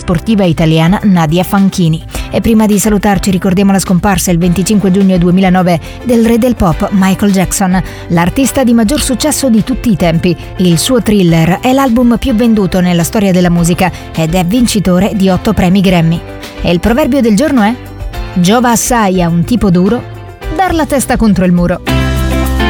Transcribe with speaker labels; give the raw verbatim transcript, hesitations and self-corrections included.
Speaker 1: sportiva italiana Nadia Fanchini. E prima di salutarci ricordiamo la scomparsa il venticinque giugno duemilanove del re del pop Michael Jackson, l'artista di maggior successo di tutti i tempi. Il suo Thriller è l'album più venduto nella storia della musica ed è vincitore di otto premi Grammy. E il proverbio del giorno è: giova assai a un tipo duro dar la testa contro il muro.